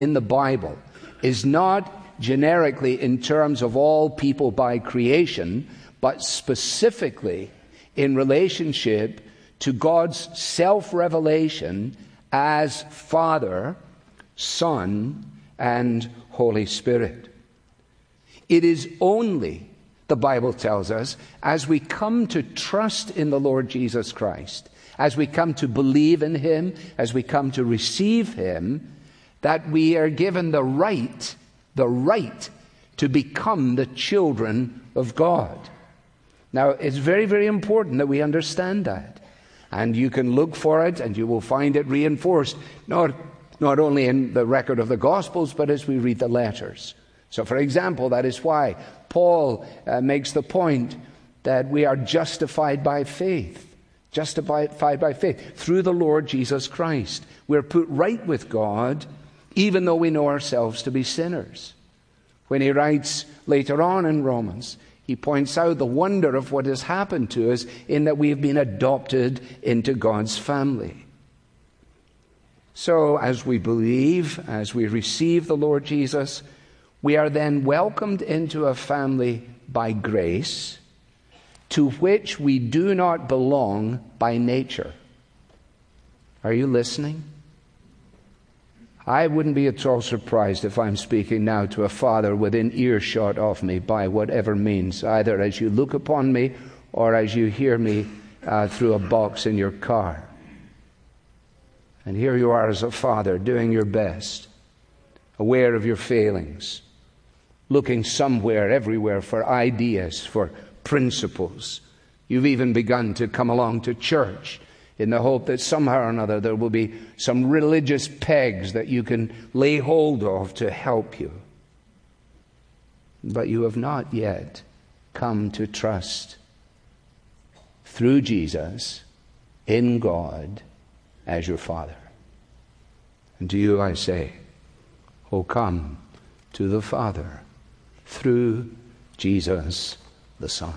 in the Bible is not generically in terms of all people by creation, but specifically in relationship to God's self-revelation as Father, Son, and Holy Spirit. It is only, the Bible tells us, as we come to trust in the Lord Jesus Christ, as we come to believe in Him, as we come to receive Him, that we are given the right to become the children of God. Now, it's very, very important that we understand that. And you can look for it, and you will find it reinforced, not only in the record of the Gospels, but as we read the letters. So, for example, that is why Paul makes the point that we are justified by faith. Justified by faith through the Lord Jesus Christ. We're put right with God, even though we know ourselves to be sinners. When he writes later on in Romans, he points out the wonder of what has happened to us in that we have been adopted into God's family. So as we believe, as we receive the Lord Jesus, we are then welcomed into a family by grace to which we do not belong by nature. Are you listening? I wouldn't be at all surprised if I'm speaking now to a father within earshot of me by whatever means, either as you look upon me or as you hear me through a box in your car. And here you are as a father doing your best, aware of your failings, looking somewhere, everywhere for ideas, for principles. You've even begun to come along to church in the hope that somehow or another there will be some religious pegs that you can lay hold of to help you. But you have not yet come to trust through Jesus in God as your Father. And to you I say, oh, come to the Father through Jesus the Son.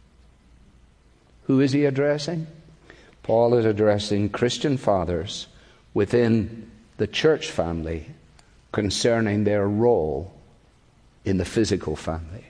Who is he addressing? Paul is addressing Christian fathers within the church family concerning their role in the physical family.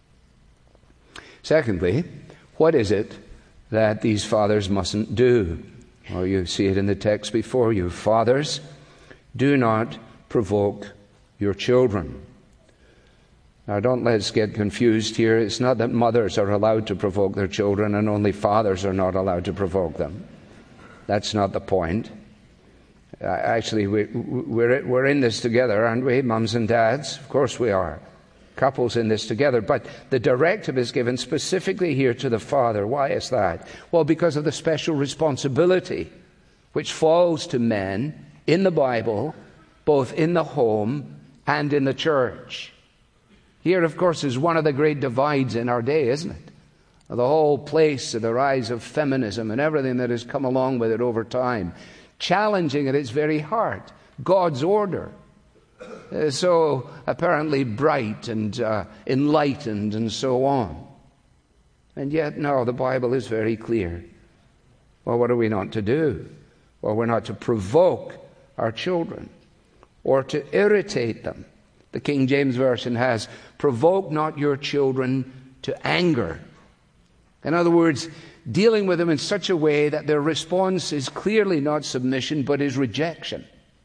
Secondly, what is it that these fathers mustn't do? Well, you see it in the text before you. Fathers, do not provoke your children. Now, don't let's get confused here. It's not that mothers are allowed to provoke their children and only fathers are not allowed to provoke them. That's not the point. Actually, we're in this together, aren't we, mums and dads? Of course we are. Couples in this together. But the directive is given specifically here to the father. Why is that? Well, because of the special responsibility which falls to men in the Bible, both in the home and in the church. Here, of course, is one of the great divides in our day, isn't it? The whole place of the rise of feminism and everything that has come along with it over time, challenging at its very heart God's order. So apparently bright and enlightened and so on. And yet, no, the Bible is very clear. Well, what are we not to do? Well, we're not to provoke our children or to irritate them. The King James Version has, provoke not your children to anger. In other words, dealing with them in such a way that their response is clearly not submission, but is rejection.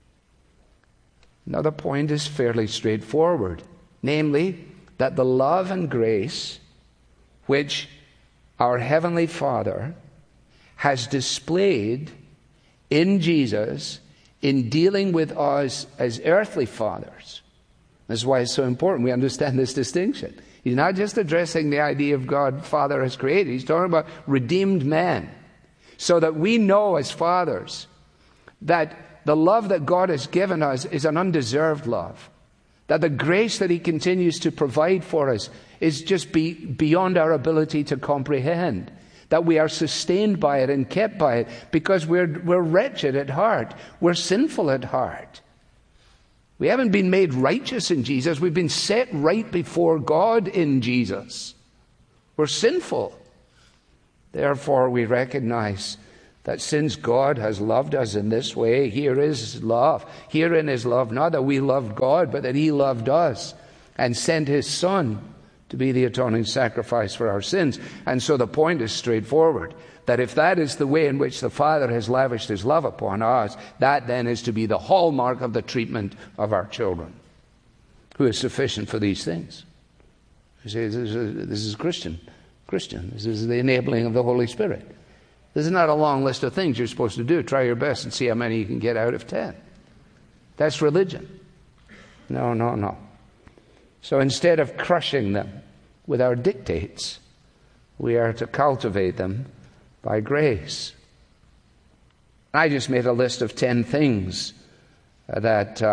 Another point is fairly straightforward, namely that the love and grace which our Heavenly Father has displayed in Jesus in dealing with us as earthly fathers. That's why it's so important we understand this distinction. He's not just addressing the idea of God, Father as created. He's talking about redeemed men. So that we know as fathers that the love that God has given us is an undeserved love. That the grace that He continues to provide for us is just beyond our ability to comprehend. That we are sustained by it and kept by it because we're wretched at heart. We're sinful at heart. We haven't been made righteous in Jesus. We've been set right before God in Jesus. We're sinful. Therefore, we recognize That since God has loved us in this way, here is love. Herein is love, not that we loved God, but that He loved us and sent His Son to be the atoning sacrifice for our sins. And so the point is straightforward, that if that is the way in which the Father has lavished His love upon us, that then is to be the hallmark of the treatment of our children. Who is sufficient for these things? You say, this is Christian. This is the enabling of the Holy Spirit. This is not a long list of things you're supposed to do. Try your best and see how many you can get out of 10. That's religion. No. So instead of crushing them with our dictates, we are to cultivate them by grace. I just made a list of 10 things that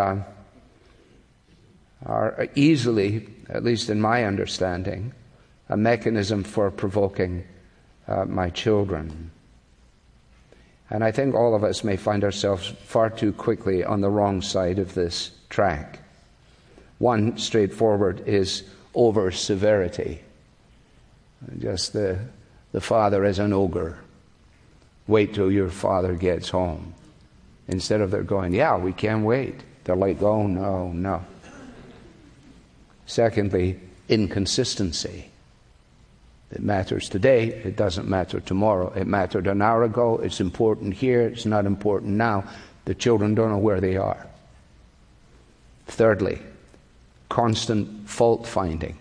are easily, at least in my understanding, a mechanism for provoking my children. And I think all of us may find ourselves far too quickly on the wrong side of this track. One, straightforward, is over-severity. Just the father is an ogre. Wait till your father gets home. Instead of they're going, yeah, we can't wait. They're like, oh, no. Secondly, inconsistency. It matters today, it doesn't matter tomorrow. It mattered an hour ago, it's important here, it's not important now. The children don't know where they are. Thirdly, constant fault finding.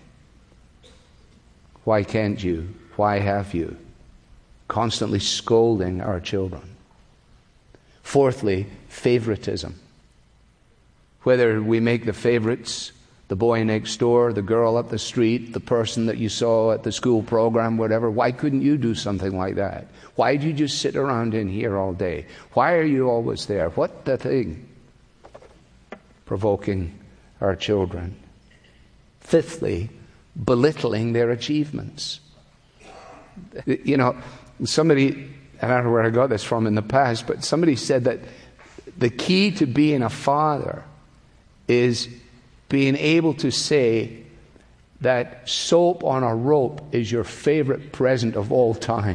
Why can't you? Why have you? Constantly scolding our children. Fourthly, favoritism. Whether we make the favorites the boy next door, the girl up the street, the person that you saw at the school program, whatever. Why couldn't you do something like that? Why do you just sit around in here all day? Why are you always there? What the thing? Provoking our children. Fifthly, belittling their achievements. You know, somebody, I don't know where I got this from in the past, but somebody said that the key to being a father is being able to say that soap on a rope is your favorite present of all time.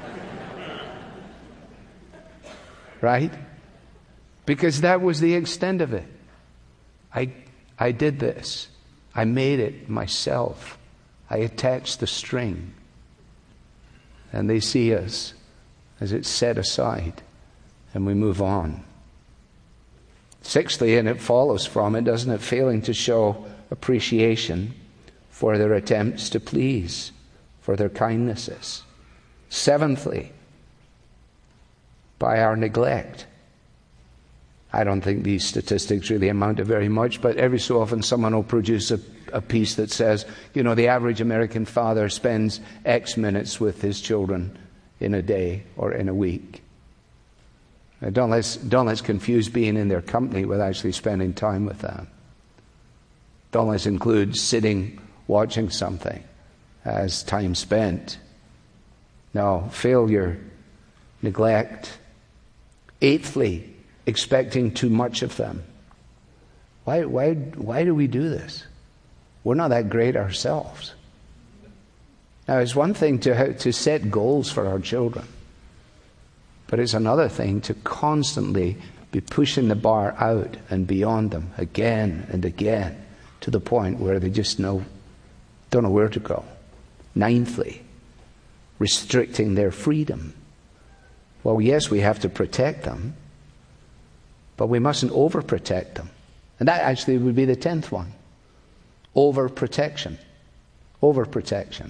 Right? Because that was the extent of it. I did this. I made it myself. I attached the string. And they see us as it's set aside, and we move on. Sixthly, and it follows from it, doesn't it, failing to show appreciation for their attempts to please, for their kindnesses. Seventhly, by our neglect. I don't think these statistics really amount to very much, but every so often someone will produce a piece that says, you know, the average American father spends X minutes with his children in a day or in a week. Now, don't let's confuse being in their company with actually spending time with them. Don't let's include sitting watching something as time spent. No, failure, neglect. Eighthly, expecting too much of them. Why do we do this? We're not that great ourselves. Now, it's one thing to set goals for our children, but it's another thing to constantly be pushing the bar out and beyond them again and again to the point where they just don't know where to go. Ninthly, restricting their freedom. Well, yes, we have to protect them, but we mustn't overprotect them. And that actually would be the 10th one. Overprotection. Overprotection.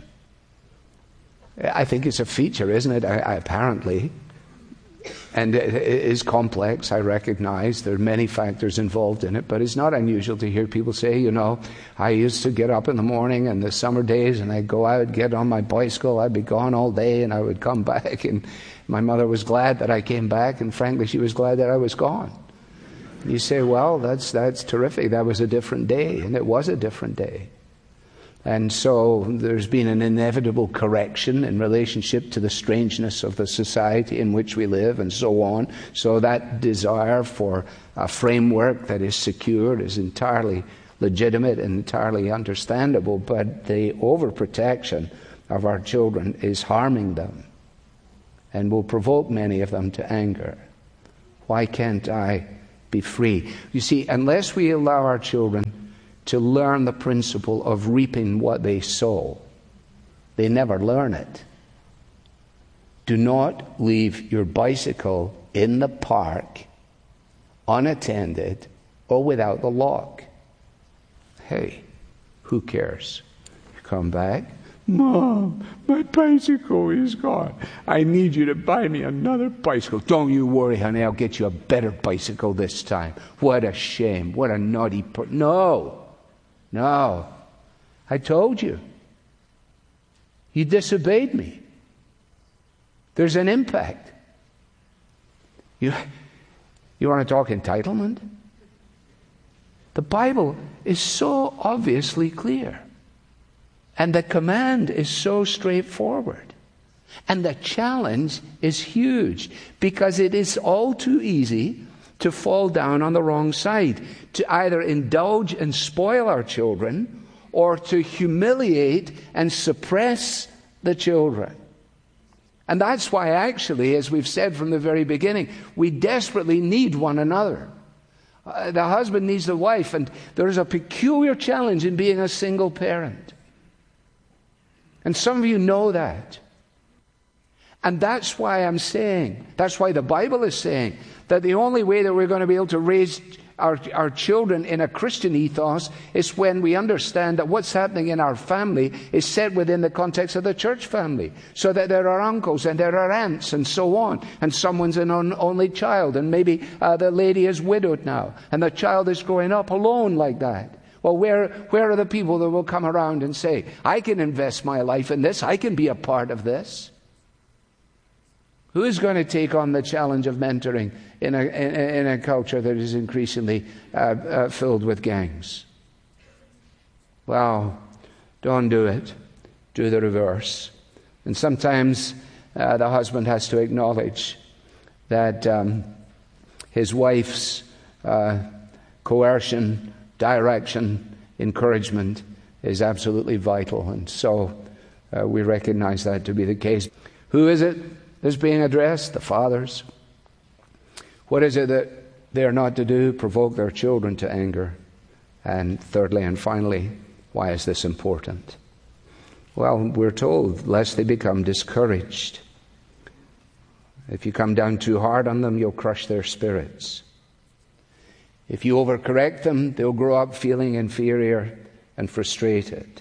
I think it's a feature, isn't it? Apparently. And it is complex, I recognize. There are many factors involved in it, but it's not unusual to hear people say, you know, I used to get up in the morning in the summer days and I'd go out, get on my bicycle, I'd be gone all day and I would come back and my mother was glad that I came back and frankly she was glad that I was gone. You say, well, that's terrific. That was a different day, and it was a different day. And so there's been an inevitable correction in relationship to the strangeness of the society in which we live and so on. So that desire for a framework that is secure is entirely legitimate and entirely understandable, but the overprotection of our children is harming them. and will provoke many of them to anger. Why can't I be free? You see, unless we allow our children to learn the principle of reaping what they sow, they never learn it. Do not leave your bicycle in the park unattended or without the lock. Hey, who cares? You come back, Mom, my bicycle is gone. I need you to buy me another bicycle. Don't you worry, honey, I'll get you a better bicycle this time. What a shame. What a naughty No. I told you. You disobeyed me. There's an impact. You want to talk entitlement? The Bible is so obviously clear. And the command is so straightforward. And the challenge is huge, because it is all too easy to fall down on the wrong side, to either indulge and spoil our children or to humiliate and suppress the children. And that's why, actually, as we've said from the very beginning, we desperately need one another. The husband needs the wife, and there's a peculiar challenge in being a single parent. And some of you know that. And that's why I'm saying, that's why the Bible is saying, that the only way that we're going to be able to raise our children in a Christian ethos is when we understand that what's happening in our family is set within the context of the church family. So that there are uncles and there are aunts and so on. And someone's an only child, and maybe the lady is widowed now, and the child is growing up alone like that. Well, where are the people that will come around and say, I can invest my life in this, I can be a part of this? Who is going to take on the challenge of mentoring in a culture that is increasingly filled with gangs? Well, don't do it. Do the reverse. And sometimes the husband has to acknowledge that his wife's coercion, direction, encouragement is absolutely vital. And so we recognize that to be the case. Who is it that's being addressed? The fathers. What is it that they are not to do? Provoke their children to anger. And thirdly and finally, why is this important? Well, we're told, lest they become discouraged. If you come down too hard on them, you'll crush their spirits. If you overcorrect them, they'll grow up feeling inferior and frustrated.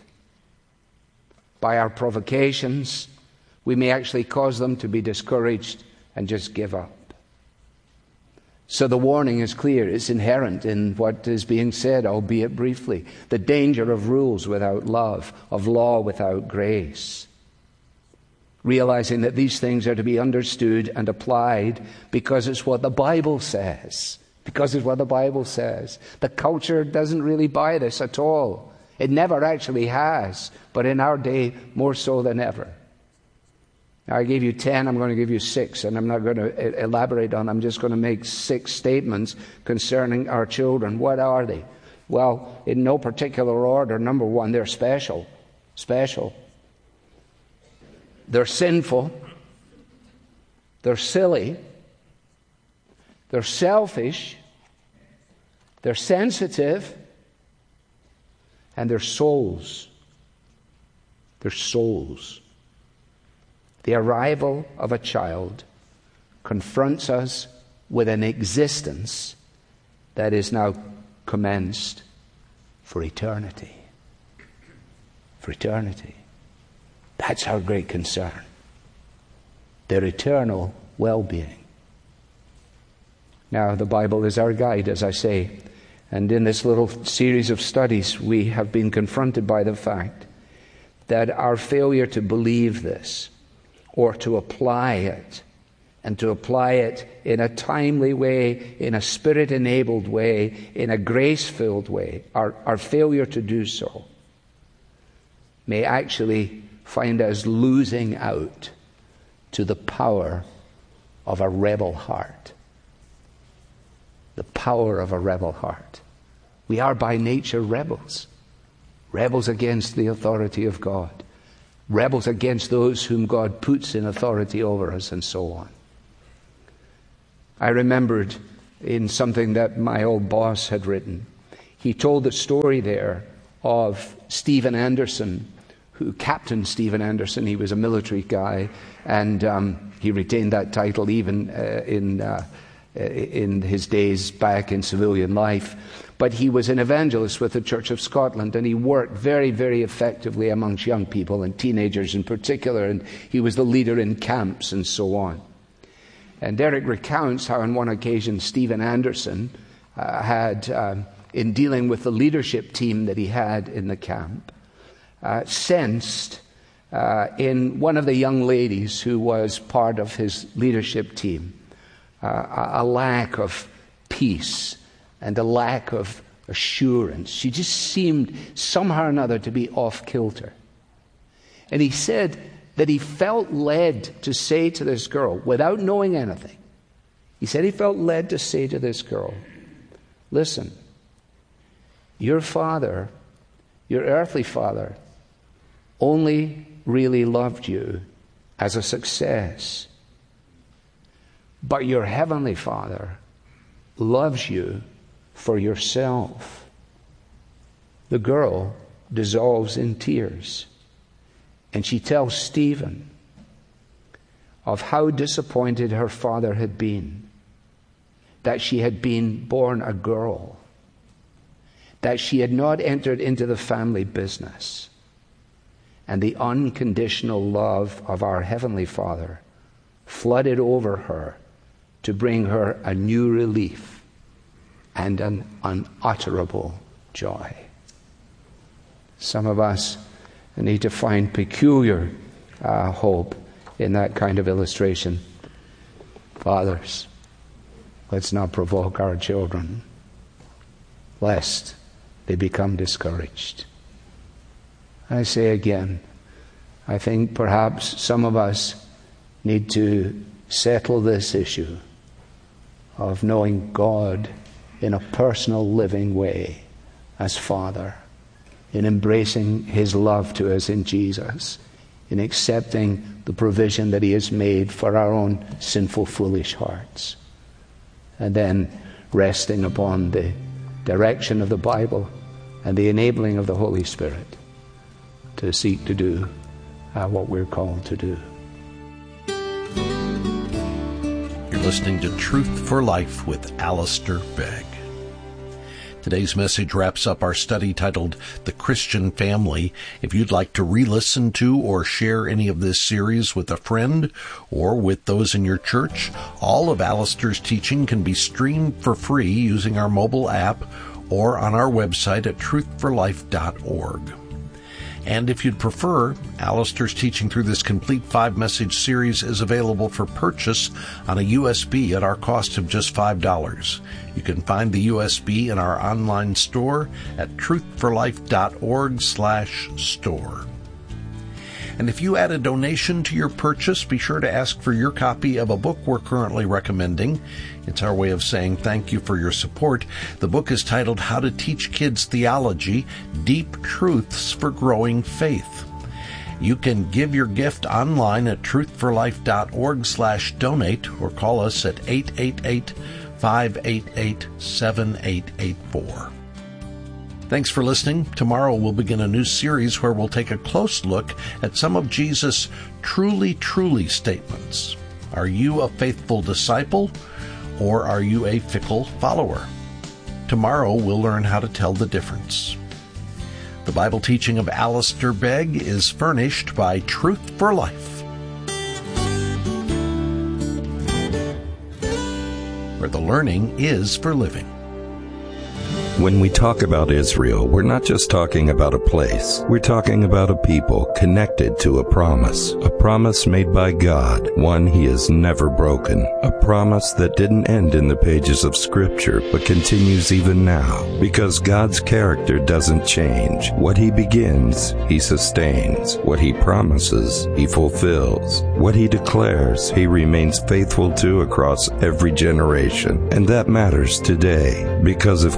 By our provocations, we may actually cause them to be discouraged and just give up. So the warning is clear. It's inherent in what is being said, albeit briefly. The danger of rules without love, of law without grace. Realizing that these things are to be understood and applied because it's what the Bible says. Because it's what the Bible says. The culture doesn't really buy this at all. It never actually has, but in our day, more so than ever. Now, I gave you 10, I'm going to give you 6, and I'm not going to elaborate on them. I'm just going to make 6 statements concerning our children. What are they? Well, in no particular order. Number 1, they're special. Special. They're sinful. They're silly. They're selfish. They're sensitive. And they're souls. They're souls. The arrival of a child confronts us with an existence that is now commenced for eternity. For eternity. That's our great concern. Their eternal well-being. Now, the Bible is our guide, as I say. And in this little series of studies, we have been confronted by the fact that our failure to believe this, or to apply it, and to apply it in a timely way, in a Spirit-enabled way, in a grace-filled way, our failure to do so may actually find us losing out to the power of a rebel heart. The power of a rebel heart. We are by nature rebels. Rebels against the authority of God. rebels against those whom God puts in authority over us, and so on. I remembered in something that my old boss had written, he told the story there of Stephen Anderson, Captain Stephen Anderson. He was a military guy, and he retained that title even in his days back in civilian life. But he was an evangelist with the Church of Scotland, and he worked very, very effectively amongst young people and teenagers in particular, and he was the leader in camps and so on. And Derek recounts how on one occasion Stephen Anderson had, in dealing with the leadership team that he had in the camp, sensed in one of the young ladies who was part of his leadership team a lack of peace and a lack of assurance. She just seemed somehow or another to be off kilter. And he said that he felt led to say to this girl, without knowing anything, he said he felt led to say to this girl, listen, your father, your earthly father, only really loved you as a success. But your heavenly Father loves you for yourself. The girl dissolves in tears, and she tells Stephen of how disappointed her father had been, that she had been born a girl, that she had not entered into the family business, and the unconditional love of our Heavenly Father flooded over her to bring her a new relief and an unutterable joy. Some of us need to find peculiar hope in that kind of illustration. Fathers, let's not provoke our children, lest they become discouraged. I say again, I think perhaps some of us need to settle this issue of knowing God in a personal, living way as Father, in embracing His love to us in Jesus, in accepting the provision that He has made for our own sinful, foolish hearts, and then resting upon the direction of the Bible and the enabling of the Holy Spirit to seek to do what we're called to do. You're listening to Truth for Life with Alistair Begg. Today's message wraps up our study titled The Christian Family. If you'd like to re-listen to or share any of this series with a friend or with those in your church, all of Alistair's teaching can be streamed for free using our mobile app or on our website at truthforlife.org. And if you'd prefer, Alistair's teaching through this complete 5-message series is available for purchase on a USB at our cost of just $5. You can find the USB in our online store at truthforlife.org/store. And if you add a donation to your purchase, be sure to ask for your copy of a book we're currently recommending. It's our way of saying thank you for your support. The book is titled How to Teach Kids Theology, Deep Truths for Growing Faith. You can give your gift online at truthforlife.org/donate or call us at 888-588-7884. Thanks for listening. Tomorrow we'll begin a new series where we'll take a close look at some of Jesus' truly statements. Are you a faithful disciple, or are you a fickle follower? Tomorrow we'll learn how to tell the difference. The Bible teaching of Alistair Begg is furnished by Truth for Life, where the learning is for living. When we talk about Israel, we're not just talking about a place. We're talking about a people connected to a promise made by God, one He has never broken, a promise that didn't end in the pages of Scripture, but continues even now, because God's character doesn't change. What He begins, He sustains. What He promises, He fulfills. What He declares, He remains faithful to across every generation. And that matters today, because if God's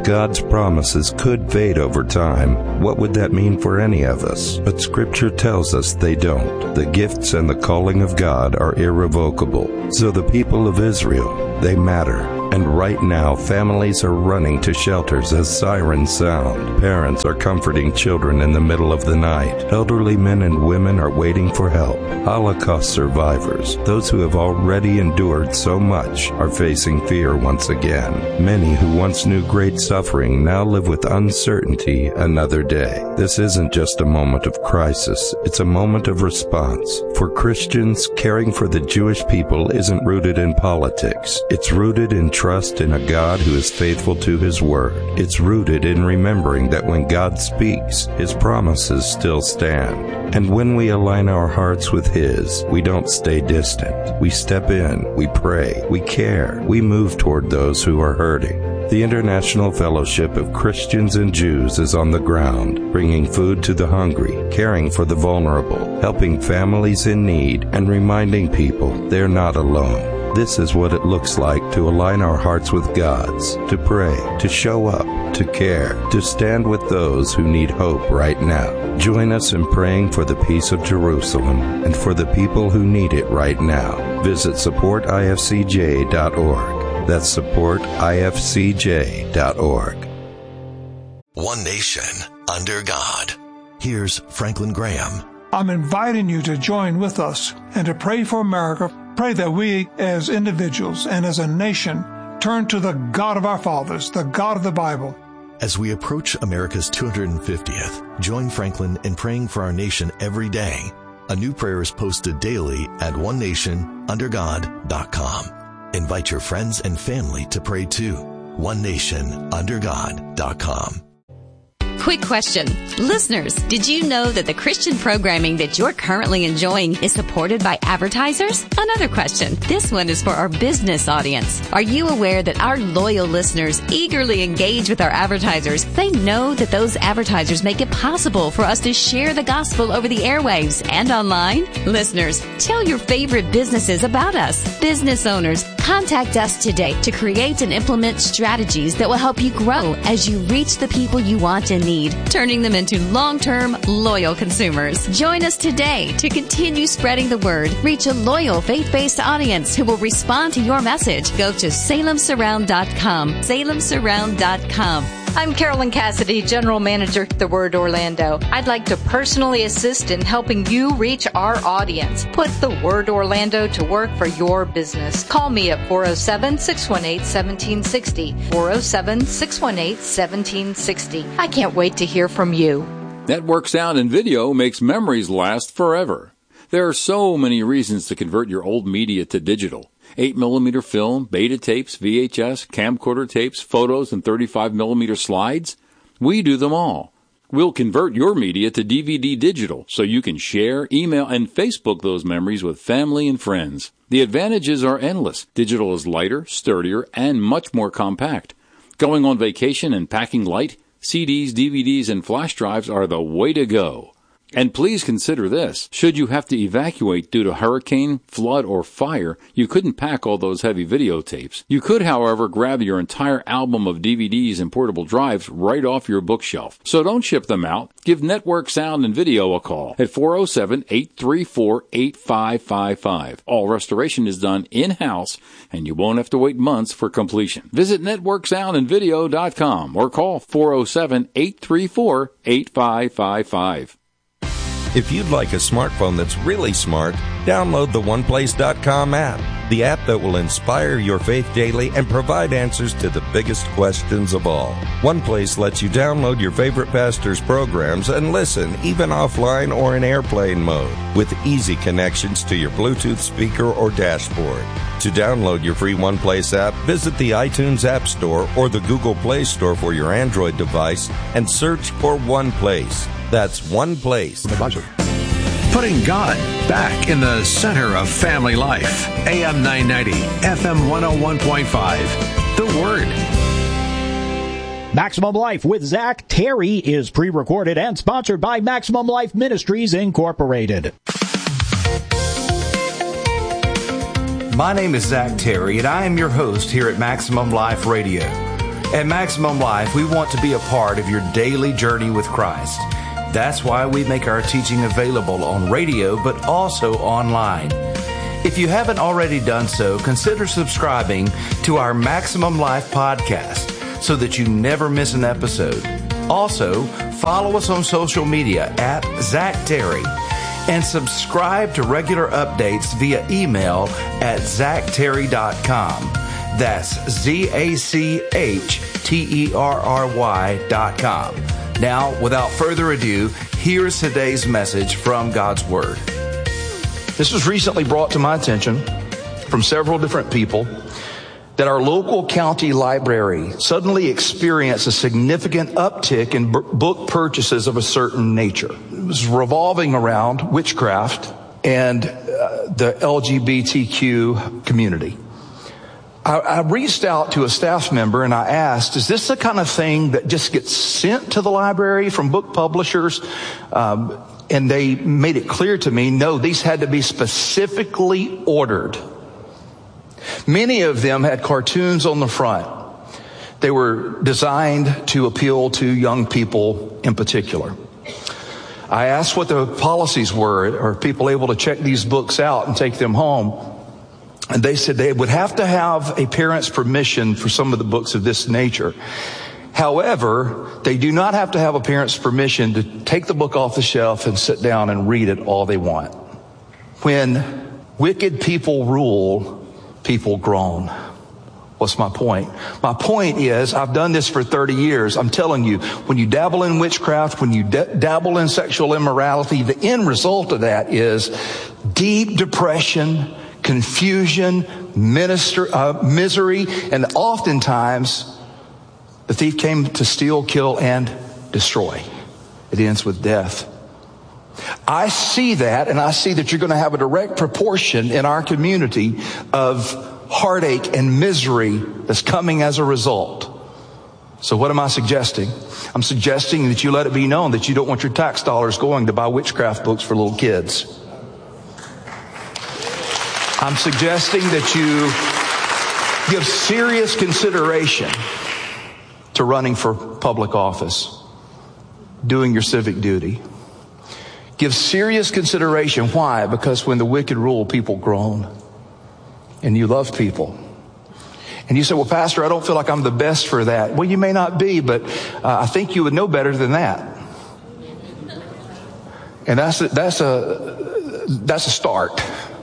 promises could fade over time, what would that mean for any of us? But Scripture tells us they don't. The gifts and the calling of God are irrevocable. So the people of Israel, they matter. And right now, families are running to shelters as sirens sound. Parents are comforting children in the middle of the night. Elderly men and women are waiting for help. Holocaust survivors, those who have already endured so much, are facing fear once again. Many who once knew great suffering now live with uncertainty another day. This isn't just a moment of crisis, it's a moment of response. For Christians, caring for the Jewish people isn't rooted in politics. It's rooted in trust in a God who is faithful to His word. It's rooted in remembering that when God speaks, His promises still stand. And when we align our hearts with His, we don't stay distant. We step in, we pray, we care, we move toward those who are hurting. The International Fellowship of Christians and Jews is on the ground, bringing food to the hungry, caring for the vulnerable, helping families in need, and reminding people they're not alone. This is what it looks like to align our hearts with God's, to pray, to show up, to care, to stand with those who need hope right now. Join us in praying for the peace of Jerusalem and for the people who need it right now. Visit supportifcj.org. That's supportifcj.org. One nation under God. Here's Franklin Graham. I'm inviting you to join with us and to pray for America. Pray that we as individuals and as a nation turn to the God of our fathers, the God of the Bible. As we approach America's 250th, join Franklin in praying for our nation every day. A new prayer is posted daily at onenationundergod.com. Invite your friends and family to pray too. onenationundergod.com. Quick question. Listeners, did you know that the Christian programming that you're currently enjoying is supported by advertisers? Another question. This one is for our business audience. Are you aware that our loyal listeners eagerly engage with our advertisers? They know that those advertisers make it possible for us to share the gospel over the airwaves and online. Listeners, tell your favorite businesses about us. Business owners, contact us today to create and implement strategies that will help you grow as you reach the people you want and need, turning them into long-term, loyal consumers. Join us today to continue spreading the word. Reach a loyal, faith-based audience who will respond to your message. Go to salemsurround.com. salemsurround.com. I'm Carolyn Cassidy, General Manager at The Word Orlando. I'd like to personally assist in helping you reach our audience. Put The Word Orlando to work for your business. Call me at 407-618-1760. 407-618-1760. I can't wait to hear from you. Network Sound and Video makes memories last forever. There are so many reasons to convert your old media to digital. 8mm film, beta tapes, VHS, camcorder tapes, photos, and 35mm slides. We do them all. We'll convert your media to DVD digital so you can share, email, and Facebook those memories with family and friends. The advantages are endless. Digital is lighter, sturdier, and much more compact. Going on vacation and packing light, CDs, DVDs, and flash drives are the way to go. And please consider this. Should you have to evacuate due to hurricane, flood, or fire, you couldn't pack all those heavy videotapes. You could, however, grab your entire album of DVDs and portable drives right off your bookshelf. So don't ship them out. Give Network Sound and Video a call at 407-834-8555. All restoration is done in-house, and you won't have to wait months for completion. Visit networksoundandvideo.com or call 407-834-8555. If you'd like a smartphone that's really smart, download the OnePlace.com app, the app that will inspire your faith daily and provide answers to the biggest questions of all. OnePlace lets you download your favorite pastor's programs and listen, even offline or in airplane mode, with easy connections to your Bluetooth speaker or dashboard. To download your free OnePlace app, visit the iTunes App Store or the Google Play Store for your Android device and search for OnePlace. That's OnePlace. Putting God back in the center of family life. AM 990, FM 101.5. The Word. Maximum Life with Zach Terry is pre-recorded and sponsored by Maximum Life Ministries, Incorporated. My name is Zach Terry, and I am your host here at Maximum Life Radio. At Maximum Life, we want to be a part of your daily journey with Christ. That's why we make our teaching available on radio, but also online. If you haven't already done so, consider subscribing to our Maximum Life podcast so that you never miss an episode. Also, follow us on social media at Zach Terry and subscribe to regular updates via email at zachterry.com. That's ZACHTERRY.com. Now, without further ado, here's today's message from God's Word. This was recently brought to my attention from several different people that our local county library suddenly experienced a significant uptick in book purchases of a certain nature. It was revolving around witchcraft and the LGBTQ community. I reached out to a staff member and I asked, is this the kind of thing that just gets sent to the library from book publishers? And they made it clear to me, no, these had to be specifically ordered. Many of them had cartoons on the front. They were designed to appeal to young people in particular. I asked what the policies were. Are people able to check these books out and take them home? And they said they would have to have a parent's permission for some of the books of this nature. However, they do not have to have a parent's permission to take the book off the shelf and sit down and read it all they want. When wicked people rule, people groan. What's my point? My point is, I've done this for 30 years. I'm telling you, when you dabble in witchcraft, when you dabble in sexual immorality, the end result of that is deep depression, confusion, misery, and oftentimes the thief came to steal, kill, and destroy. It ends with death. I see that, and I see that you're going to have a direct proportion in our community of heartache and misery that's coming as a result. So what am I suggesting? I'm suggesting that you let it be known that you don't want your tax dollars going to buy witchcraft books for little kids. I'm suggesting that you give serious consideration to running for public office, doing your civic duty. Give serious consideration. Why? Because when the wicked rule, people groan. And you love people. And you say, well, Pastor, I don't feel like I'm the best for that. Well, you may not be, but I think you would know better than that. And that's a start.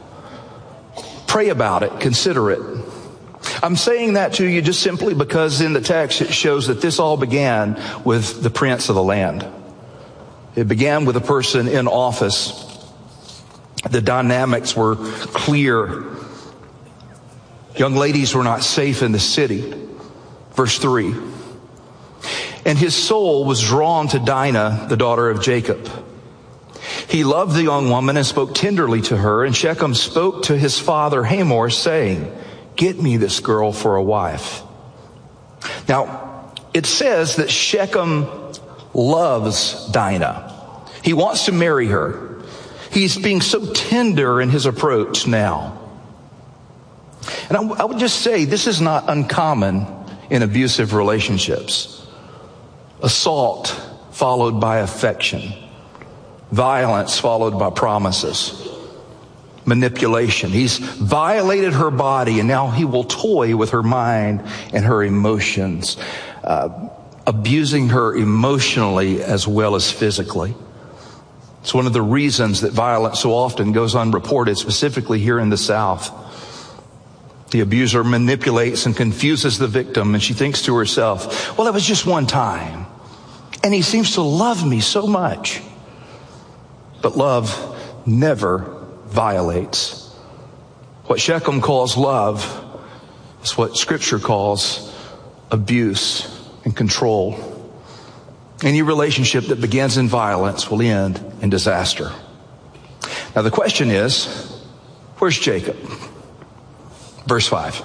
Pray about it. Consider it. I'm saying that to you just simply because in the text it shows that this all began with the prince of the land. It began with a person in office. The dynamics were clear. Young ladies were not safe in the city. Verse 3. And his soul was drawn to Dinah, the daughter of Jacob. He loved the young woman and spoke tenderly to her. And Shechem spoke to his father Hamor, saying, get me this girl for a wife. Now, it says that Shechem loves Dinah. He wants to marry her. He's being so tender in his approach now. And I would just say this is not uncommon in abusive relationships. Assault followed by affection. Violence followed by promises. Manipulation. He's violated her body and now he will toy with her mind and her emotions, abusing her emotionally as well as physically. It's one of the reasons that violence so often goes unreported, specifically here in the South. The abuser manipulates and confuses the victim, and she thinks to herself, well, it was just one time, and he seems to love me so much. But love never violates. What Shechem calls love is what Scripture calls abuse and control. Any relationship that begins in violence will end in disaster. Now the question is, where's Jacob? Verse 5.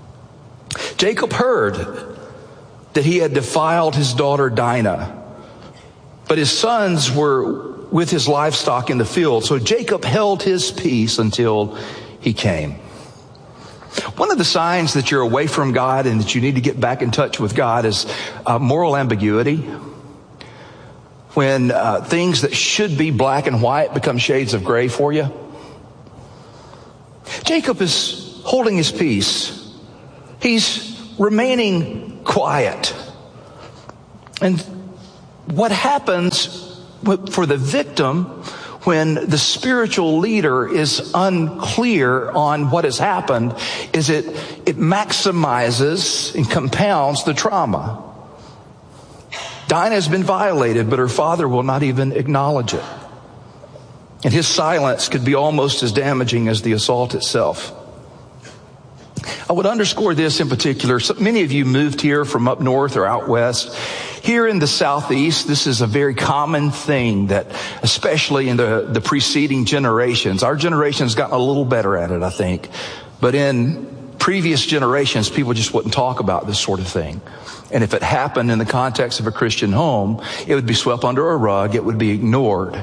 Jacob heard that he had defiled his daughter Dinah, but his sons were with his livestock in the field. So Jacob held his peace until he came. One of the signs that you're away from God and that you need to get back in touch with God is moral ambiguity. When things that should be black and white become shades of gray for you. Jacob is holding his peace. He's remaining quiet. And what happens for the victim when the spiritual leader is unclear on what has happened is it maximizes and compounds the trauma. Dinah has been violated, but her father will not even acknowledge it. And his silence could be almost as damaging as the assault itself. I would underscore this in particular. So many of you moved here from up north or out west. Here in the southeast, this is a very common thing that, especially in the preceding generations, our generation's gotten a little better at it, I think. But in previous generations, people just wouldn't talk about this sort of thing. And if it happened in the context of a Christian home, it would be swept under a rug. It would be ignored.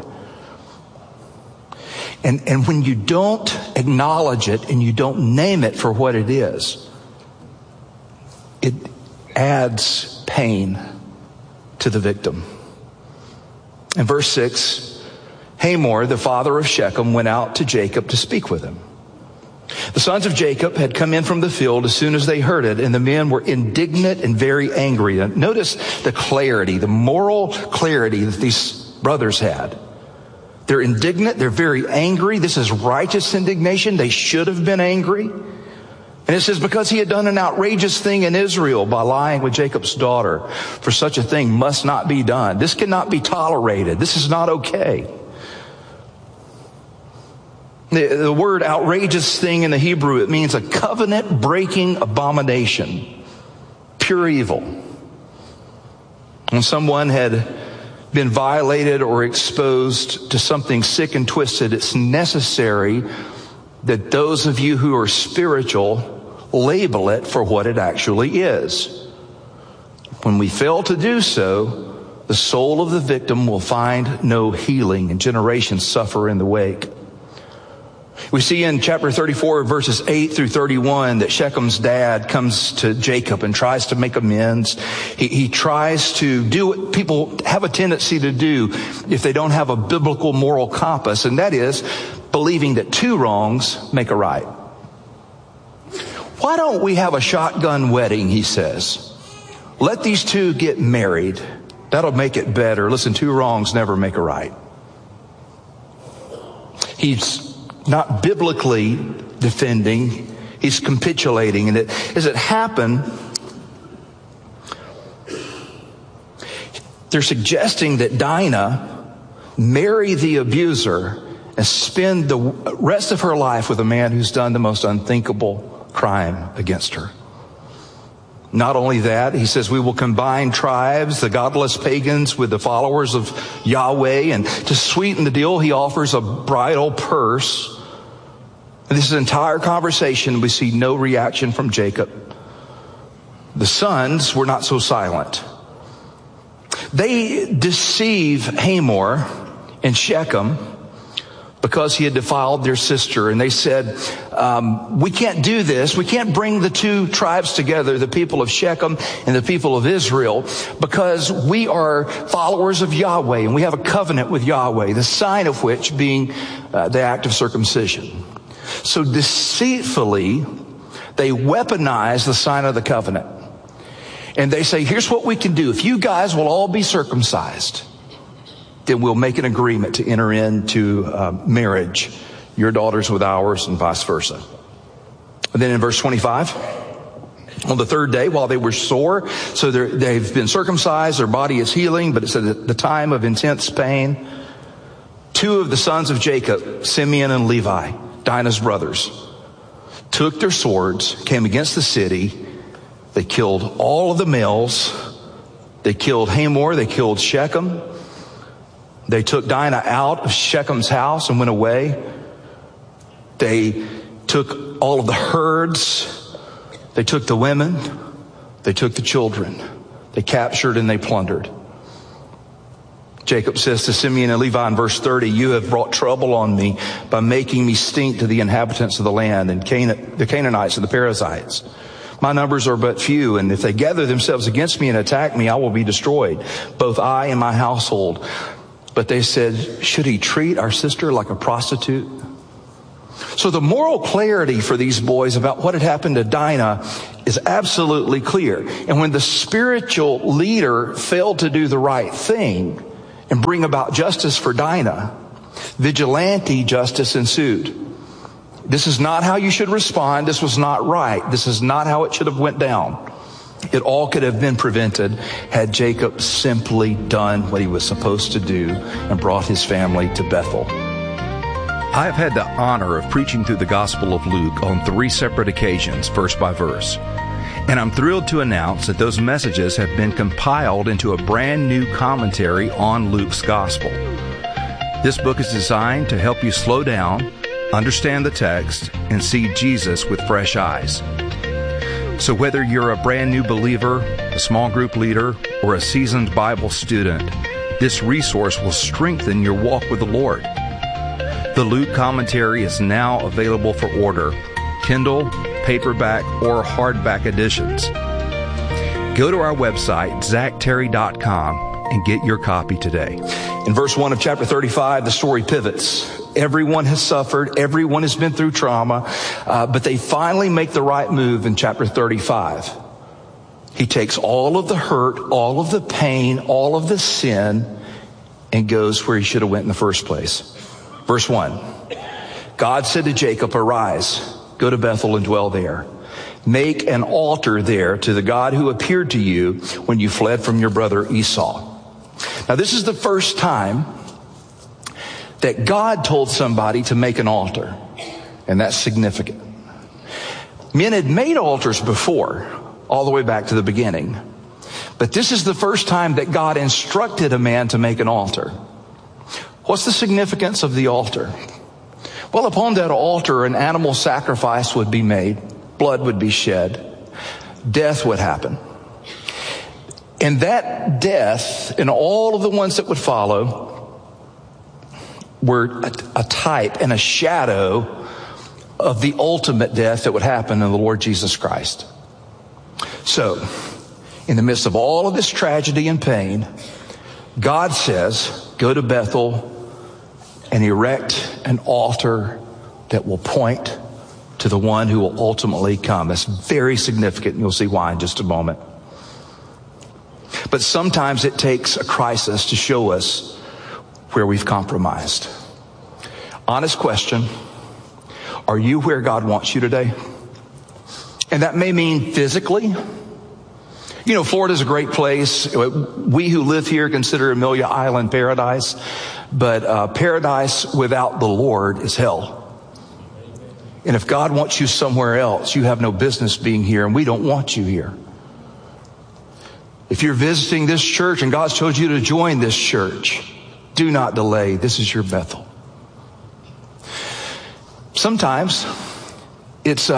And when you don't acknowledge it and you don't name it for what it is, it adds pain to the victim. In verse 6, Hamor, the father of Shechem, went out to Jacob to speak with him. The sons of Jacob had come in from the field as soon as they heard it, and the men were indignant and very angry. And notice the clarity, the moral clarity that these brothers had. They're indignant. They're very angry. This is righteous indignation. They should have been angry. And it says, because he had done an outrageous thing in Israel by lying with Jacob's daughter, for such a thing must not be done. This cannot be tolerated. This is not okay. The word outrageous thing in the Hebrew, it means a covenant breaking abomination. Pure evil. When someone had been violated or exposed to something sick and twisted, it's necessary that those of you who are spiritual label it for what it actually is. When we fail to do so, the soul of the victim will find no healing, and generations suffer in the wake. We see in chapter 34, verses 8 through 31, that Shechem's dad comes to Jacob and tries to make amends. He tries to do what people have a tendency to do if they don't have a biblical moral compass, and that is believing that two wrongs make a right. Why don't we have a shotgun wedding, he says. Let these two get married. That'll make it better. Listen, two wrongs never make a right. He's not biblically defending, he's capitulating. And as it happened, they're suggesting that Dinah marry the abuser and spend the rest of her life with a man who's done the most unthinkable crime against her. Not only that, he says, we will combine tribes, the godless pagans with the followers of Yahweh. And to sweeten the deal, he offers a bridal purse. And this entire conversation, we see no reaction from Jacob. The sons were not so silent. They deceive Hamor and Shechem because he had defiled their sister. And they said, we can't do this. We can't bring the two tribes together, the people of Shechem and the people of Israel, because we are followers of Yahweh and we have a covenant with Yahweh, the sign of which being the act of circumcision. So deceitfully, they weaponize the sign of the covenant. And they say, here's what we can do. If you guys will all be circumcised, then we'll make an agreement to enter into marriage, your daughters with ours and vice versa. And then in verse 25, on the third day, while they were sore, so they've been circumcised, their body is healing, but it's at the time of intense pain, two of the sons of Jacob, Simeon and Levi, Dinah's brothers, took their swords, came against the city. They killed all of the males. They killed Hamor. They killed Shechem. They took Dinah out of Shechem's house and went away. They took all of the herds. They took the women. They took the children. They captured and they plundered. Jacob says to Simeon and Levi in verse 30, you have brought trouble on me by making me stink to the inhabitants of the land. And Canaan the Canaanites and the Perizzites. My numbers are but few, and if they gather themselves against me and attack me, I will be destroyed, both I and my household. But they said, should he treat our sister like a prostitute? So the moral clarity for these boys about what had happened to Dinah is absolutely clear. And when the spiritual leader failed to do the right thing and bring about justice for Dinah, vigilante justice ensued. This is not how you should respond. This was not right. This is not how it should have went down. It all could have been prevented had Jacob simply done what he was supposed to do and brought his family to Bethel. I have had the honor of preaching through the Gospel of Luke on 3 separate occasions, verse by verse. And I'm thrilled to announce that those messages have been compiled into a brand new commentary on Luke's Gospel. This book is designed to help you slow down, understand the text, and see Jesus with fresh eyes. So whether you're a brand new believer, a small group leader, or a seasoned Bible student, this resource will strengthen your walk with the Lord. The Luke commentary is now available for order, Kindle, paperback, or hardback editions. Go to our website, zachterry.com, and get your copy today. In verse 1 of chapter 35, the story pivots. Everyone has suffered. Everyone has been through trauma. But they finally make the right move in chapter 35. He takes all of the hurt, all of the pain, all of the sin, and goes where he should have went in the first place. Verse 1. God said to Jacob, arise, go to Bethel and dwell there. Make an altar there to the God who appeared to you when you fled from your brother Esau. Now, this is the first time that God told somebody to make an altar, and that's significant. Men had made altars before, all the way back to the beginning, but this is the first time that God instructed a man to make an altar. What's the significance of the altar? Well, upon that altar, an animal sacrifice would be made, blood would be shed, death would happen. And that death and all of the ones that would follow were a type and a shadow of the ultimate death that would happen in the Lord Jesus Christ. So, in the midst of all of this tragedy and pain, God says, go to Bethel and erect an altar that will point to the one who will ultimately come. That's very significant, and you'll see why in just a moment. But sometimes it takes a crisis to show us where we've compromised. Honest question, are you where God wants you today? And that may mean physically. You know, Florida's a great place. We who live here consider Amelia Island paradise, but paradise without the Lord is hell. And if God wants you somewhere else, you have no business being here, and we don't want you here. If you're visiting this church and God's told you to join this church, do not delay. This is your Bethel. Sometimes it's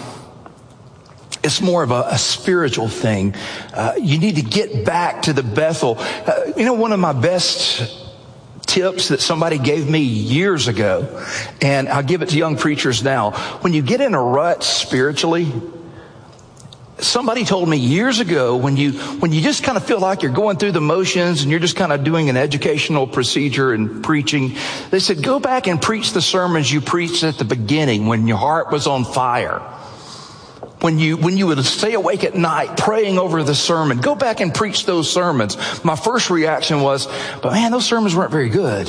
more of a spiritual thing. You need to get back to the Bethel. One of my best tips that somebody gave me years ago, and I'll give it to young preachers now. When you get in a rut spiritually, somebody told me years ago, when you just kind of feel like you're going through the motions and you're just kind of doing an educational procedure and preaching, they said, go back and preach the sermons you preached at the beginning when your heart was on fire. When you would stay awake at night praying over the sermon, go back and preach those sermons. My first reaction was, but man, those sermons weren't very good.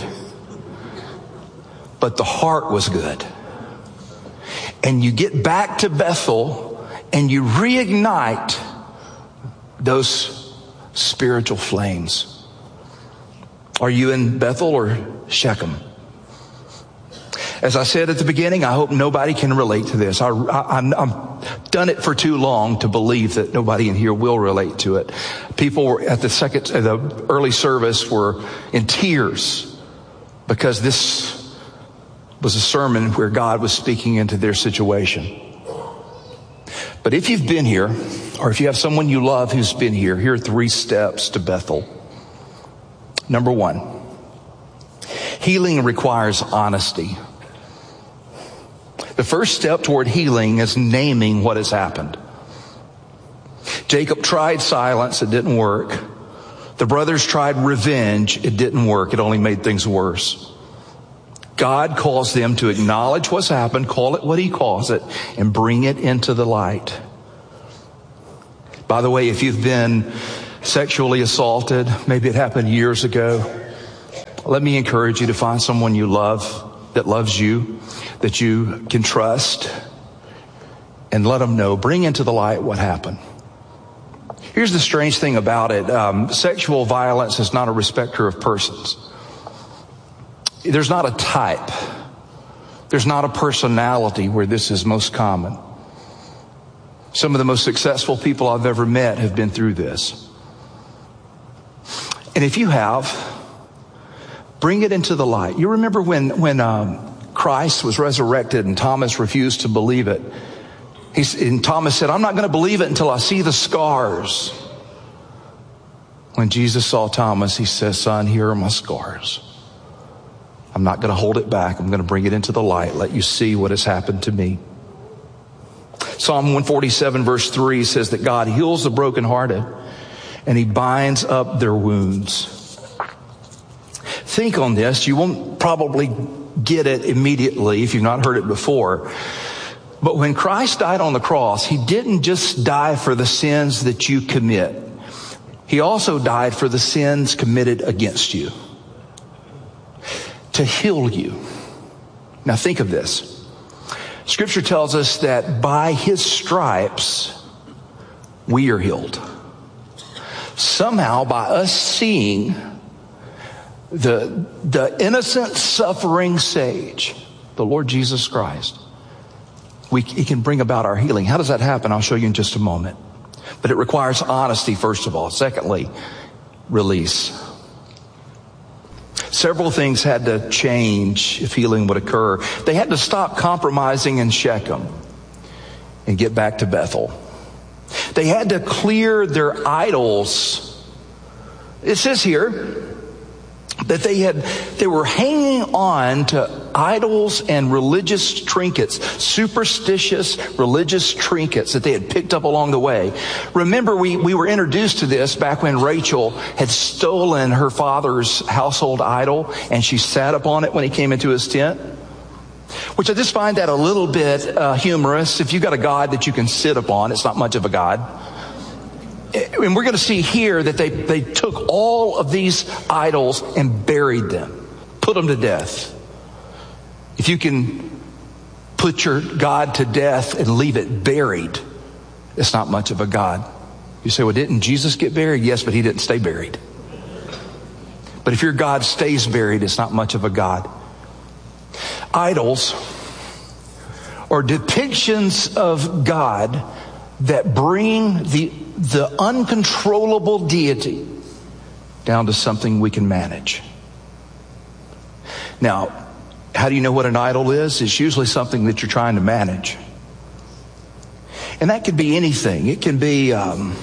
But the heart was good. And you get back to Bethel and you reignite those spiritual flames. Are you in Bethel or Shechem? As I said at the beginning, I hope nobody can relate to this. I'm done it for too long to believe that nobody in here will relate to it. People were at the early service were in tears because this was a sermon where God was speaking into their situation. But if you've been here, or if you have someone you love who's been here, here are 3 steps to Bethel. Number 1, healing requires honesty. The first step toward healing is naming what has happened. Jacob tried silence. It didn't work. The brothers tried revenge. It didn't work. It only made things worse. God calls them to acknowledge what's happened, call it what he calls it, and bring it into the light. By the way, if you've been sexually assaulted, maybe it happened years ago, let me encourage you to find someone you love, that loves you, that you can trust, and let them know. Bring into the light what happened. Here's the strange thing about it. Sexual violence is not a respecter of persons. There's not a type. There's not a personality where this is most common. Some of the most successful people I've ever met have been through this. And if you have, bring it into the light. You remember when Christ was resurrected and Thomas refused to believe it. And Thomas said, I'm not going to believe it until I see the scars. When Jesus saw Thomas, he says, son, here are my scars. I'm not going to hold it back. I'm going to bring it into the light, let you see what has happened to me. Psalm 147 verse 3 says that God heals the brokenhearted and he binds up their wounds. Think on this. You won't probably get it immediately if you've not heard it before. But when Christ died on the cross, he didn't just die for the sins that you commit. He also died for the sins committed against you, to heal you. Now think of this. Scripture tells us that by his stripes, we are healed. Somehow, by us seeing the innocent suffering sage, the Lord Jesus Christ, he can bring about our healing. How does that happen? I'll show you in just a moment. But it requires honesty, first of all. Secondly, release. Several things had to change if healing would occur. They had to stop compromising in Shechem and get back to Bethel. They had to clear their idols. It says here that they were hanging on to idols and religious trinkets, superstitious religious trinkets that they had picked up along the way. Remember, we were introduced to this back when Rachel had stolen her father's household idol and she sat upon it when he came into his tent, which I just find that a little bit humorous. If you've got a God that you can sit upon, it's not much of a God. And we're going to see here that they took all of these idols and buried them, put them to death. If you can put your God to death and leave it buried, it's not much of a God. You say, well, didn't Jesus get buried? Yes, but he didn't stay buried. But if your God stays buried, it's not much of a God. Idols are depictions of God that bring the uncontrollable deity down to something we can manage. Now, how do you know what an idol is? It's usually something that you're trying to manage. And that could be anything. It can be an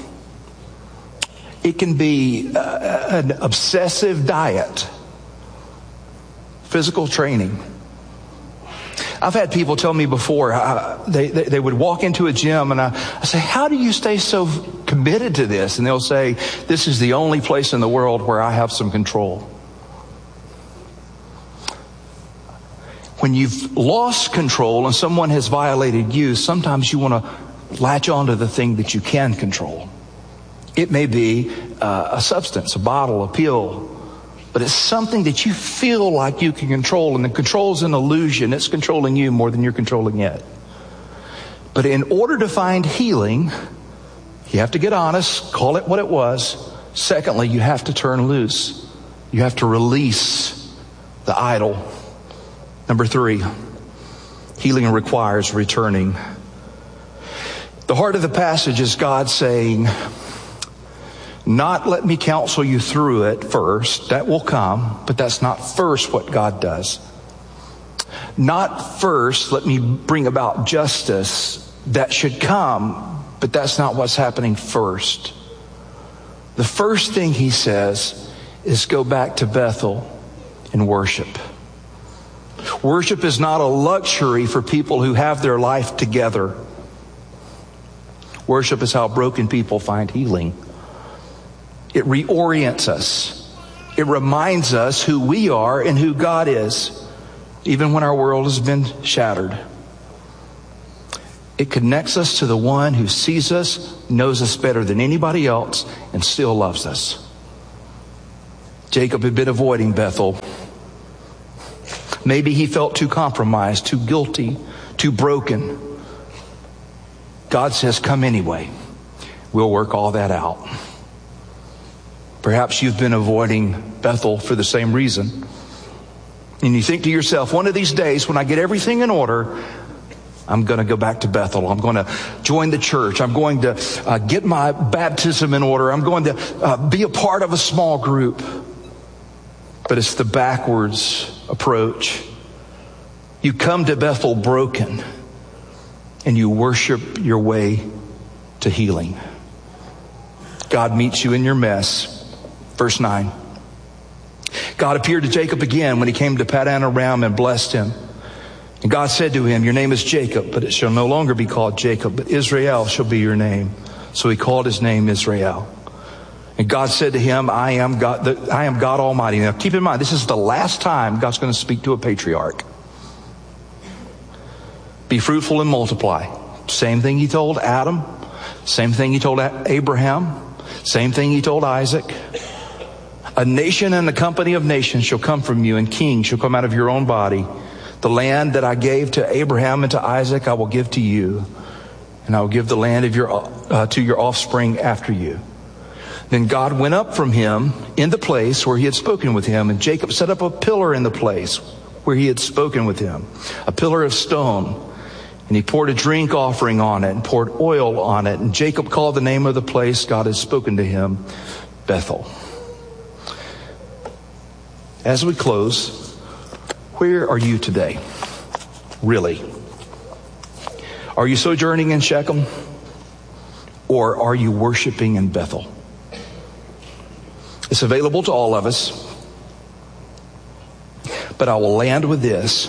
obsessive diet, physical training. I've had people tell me before, they would walk into a gym and I say, how do you stay so committed to this? And they'll say, this is the only place in the world where I have some control. When you've lost control and someone has violated you, sometimes you want to latch onto the thing that you can control. It may be a substance, a bottle, a pill, but it's something that you feel like you can control, and the control is an illusion. It's controlling you more than you're controlling it. But in order to find healing, you have to get honest, call it what it was. Secondly, you have to turn loose. You have to release the idol. Number 3, healing requires returning. The heart of the passage is God saying, not let me counsel you through it first. That will come, but that's not first what God does. Not first let me bring about justice. That should come, but that's not what's happening first. The first thing he says is go back to Bethel and worship. Worship is not a luxury for people who have their life together. Worship is how broken people find healing. It reorients us. It reminds us who we are and who God is, even when our world has been shattered. It connects us to the one who sees us, knows us better than anybody else, and still loves us. Jacob had been avoiding Bethel. Maybe he felt too compromised, too guilty, too broken. God says, come anyway. We'll work all that out. Perhaps you've been avoiding Bethel for the same reason. And you think to yourself, one of these days when I get everything in order, I'm going to go back to Bethel. I'm going to join the church. I'm going to get my baptism in order. I'm going to be a part of a small group. But it's the backwards approach. You come to Bethel broken, and you worship your way to healing. God meets you in your mess. Verse 9. God appeared to Jacob again when he came to Paddan Aram and blessed him. And God said to him, your name is Jacob, but it shall no longer be called Jacob, but Israel shall be your name. So he called his name Israel. And God said to him, I am God Almighty. Now keep in mind, this is the last time God's going to speak to a patriarch. Be fruitful and multiply. Same thing he told Adam. Same thing he told Abraham. Same thing he told Isaac. A nation and a company of nations shall come from you, and kings shall come out of your own body. The land that I gave to Abraham and to Isaac, I will give to you, and I will give the land of to your offspring after you. Then God went up from him in the place where he had spoken with him, and Jacob set up a pillar in the place where he had spoken with him, a pillar of stone. And he poured a drink offering on it and poured oil on it. And Jacob called the name of the place God had spoken to him, Bethel. As we close, where are you today? Really? Are you sojourning in Shechem? Or are you worshiping in Bethel? It's available to all of us. But I will land with this.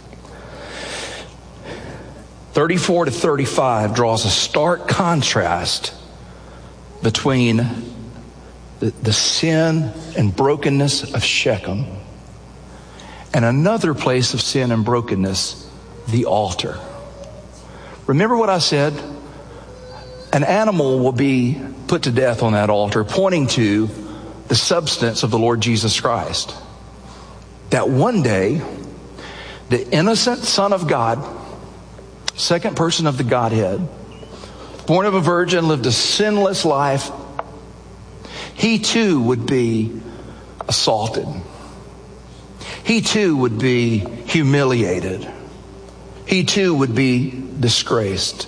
34 to 35 draws a stark contrast between the sin and brokenness of Shechem and another place of sin and brokenness, the altar. Remember what I said? An animal will be put to death on that altar, pointing to the substance of the Lord Jesus Christ. That one day, the innocent Son of God, second person of the Godhead, born of a virgin, lived a sinless life, he too would be assaulted. He too would be humiliated. He too would be disgraced.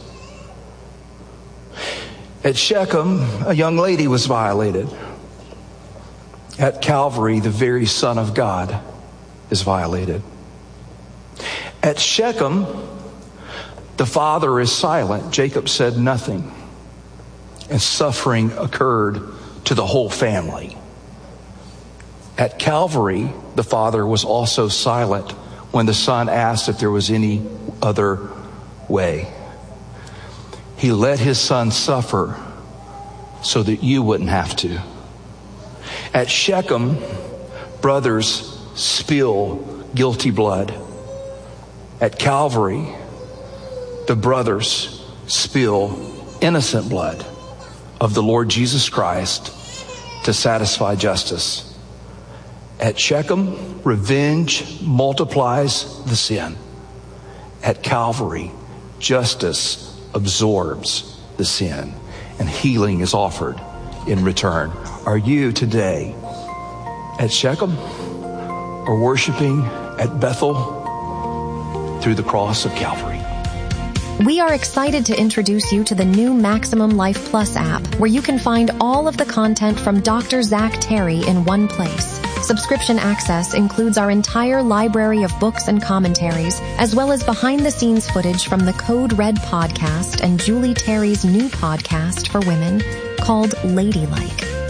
At Shechem, a young lady was violated. At Calvary, the very Son of God is violated. At Shechem, the father is silent. Jacob said nothing. And suffering occurred to the whole family. At Calvary, the father was also silent when the son asked if there was any other way. He let his son suffer so that you wouldn't have to. At Shechem, brothers spill guilty blood. At Calvary, the brothers spill innocent blood of the Lord Jesus Christ to satisfy justice. At Shechem, revenge multiplies the sin. At Calvary, justice absorbs the sin, and healing is offered in return. Are you today at Shechem or worshiping at Bethel through the cross of Calvary? We are excited to introduce you to the new Maximum Life Plus app, where you can find all of the content from Dr. Zach Terry in one place. Subscription access includes our entire library of books and commentaries, as well as behind-the-scenes footage from the Code Red podcast and Julie Terry's new podcast for women called Ladylike.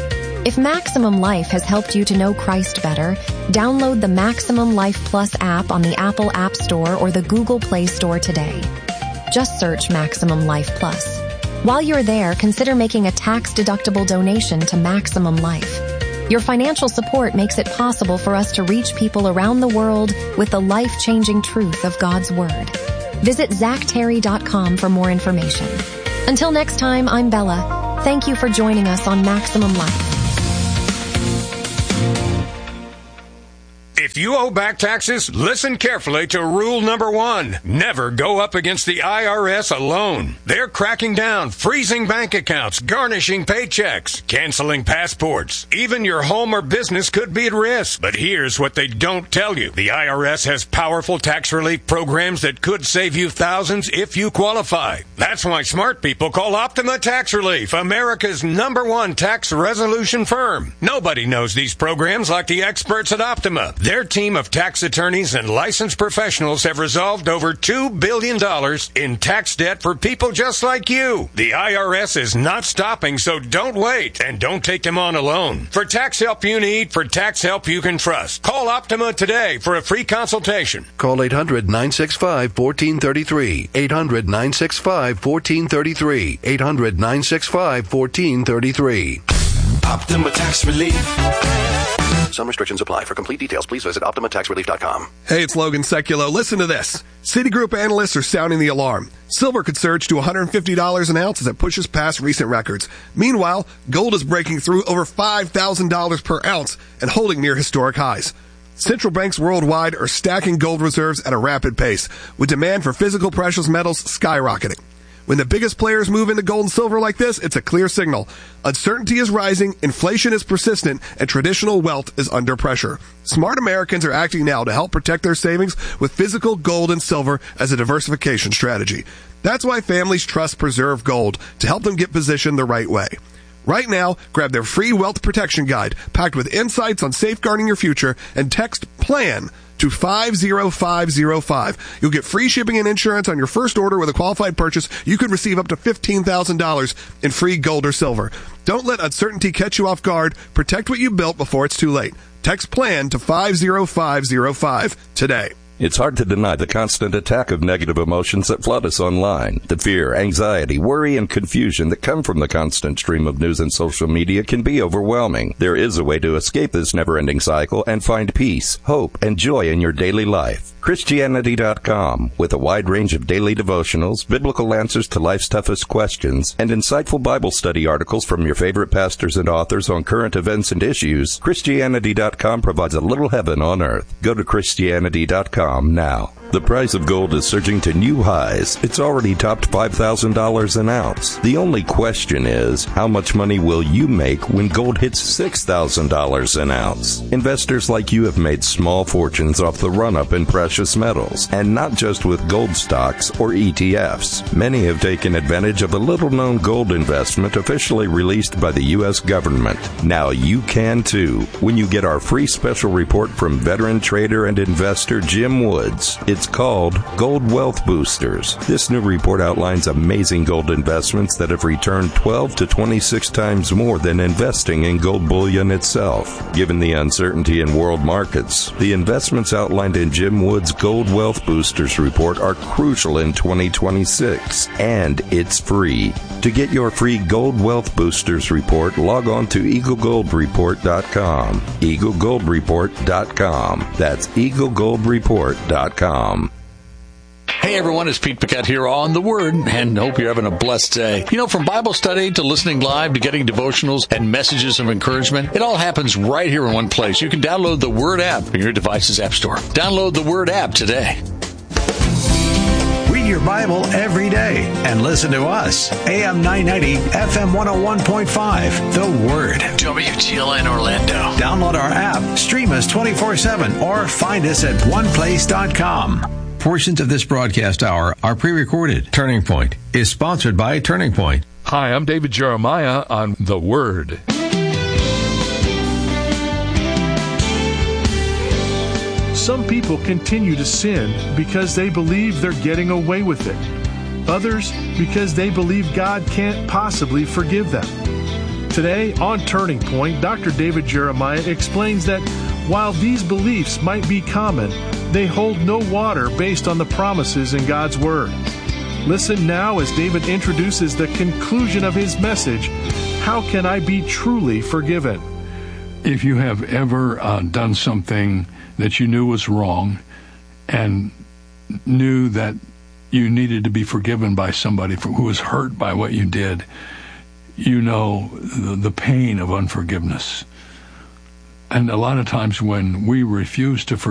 If Maximum Life has helped you to know Christ better, download the Maximum Life Plus app on the Apple App Store or the Google Play Store today. Just search Maximum Life Plus. While you're there, consider making a tax-deductible donation to Maximum Life. Your financial support makes it possible for us to reach people around the world with the life-changing truth of God's Word. Visit ZachTerry.com for more information. Until next time, I'm Bella. Thank you for joining us on Maximum Life. If you owe back taxes, listen carefully to rule number 1. Never go up against the IRS alone. They're cracking down, freezing bank accounts, garnishing paychecks, canceling passports. Even your home or business could be at risk. But here's what they don't tell you. The IRS has powerful tax relief programs that could save you thousands if you qualify. That's why smart people call Optima Tax Relief, America's #1 tax resolution firm. Nobody knows these programs like the experts at Optima. Their team of tax attorneys and licensed professionals have resolved over $2 billion in tax debt for people just like you. The IRS is not stopping, so don't wait and don't take them on alone. For tax help you need, for tax help you can trust, call Optima today for a free consultation. Call 800-965-1433. 800-965-1433. 800-965-1433. Optima Tax Relief. Some restrictions apply. For complete details, please visit OptimaTaxRelief.com. Hey, it's Logan Seculo. Listen to this. Citigroup analysts are sounding the alarm. Silver could surge to $150 an ounce as it pushes past recent records. Meanwhile, gold is breaking through over $5,000 per ounce and holding near historic highs. Central banks worldwide are stacking gold reserves at a rapid pace, with demand for physical precious metals skyrocketing. When the biggest players move into gold and silver like this, it's a clear signal. Uncertainty is rising, inflation is persistent, and traditional wealth is under pressure. Smart Americans are acting now to help protect their savings with physical gold and silver as a diversification strategy. That's why families trust Preserve Gold to help them get positioned the right way. Right now, grab their free wealth protection guide packed with insights on safeguarding your future and text PLAN to 50505. You'll get free shipping and insurance on your first order with a qualified purchase. You could receive up to $15,000 in free gold or silver. Don't let uncertainty catch you off guard. Protect what you built before it's too late. Text PLAN to 50505 today. It's hard to deny the constant attack of negative emotions that flood us online. The fear, anxiety, worry, and confusion that come from the constant stream of news and social media can be overwhelming. There is a way to escape this never-ending cycle and find peace, hope, and joy in your daily life. Christianity.com, with a wide range of daily devotionals, biblical answers to life's toughest questions, and insightful Bible study articles from your favorite pastors and authors on current events and issues, Christianity.com provides a little heaven on earth. Go to Christianity.com now. The price of gold is surging to new highs. It's already topped $5,000 an ounce. The only question is, how much money will you make when gold hits $6,000 an ounce? Investors like you have made small fortunes off the run-up in precious metals, and not just with gold stocks or ETFs. Many have taken advantage of a little-known gold investment officially released by the U.S. government. Now you can too, when you get our free special report from veteran trader and investor Jim Woods. It's called Gold Wealth Boosters. This new report outlines amazing gold investments that have returned 12 to 26 times more than investing in gold bullion itself. Given the uncertainty in world markets, the investments outlined in Jim Woods' Gold Wealth Boosters report are crucial in 2026, and it's free. To get your free Gold Wealth Boosters report, log on to EagleGoldReport.com. EagleGoldReport.com. That's EagleGoldReport.com. Hey everyone, it's Pete Paquette here on The Word, and hope you're having a blessed day. You know, from Bible study to listening live to getting devotionals and messages of encouragement, it all happens right here in one place. You can download the Word app in your device's app store. Download the Word app today. Read your Bible every day and listen to us. AM 990, FM 101.5, The Word. WTLN Orlando. Download our app, stream us 24/7, or find us at oneplace.com. Portions of this broadcast hour are pre-recorded. Turning Point is sponsored by Turning Point. Hi, I'm David Jeremiah on The Word. Some people continue to sin because they believe they're getting away with it. Others because they believe God can't possibly forgive them. Today, on Turning Point, Dr. David Jeremiah explains that while these beliefs might be common, they hold no water based on the promises in God's Word. Listen now as David introduces the conclusion of his message, How Can I Be Truly Forgiven? If you have ever done something that you knew was wrong and knew that you needed to be forgiven by somebody who was hurt by what you did, you know the pain of unforgiveness. And a lot of times when we refuse to forgive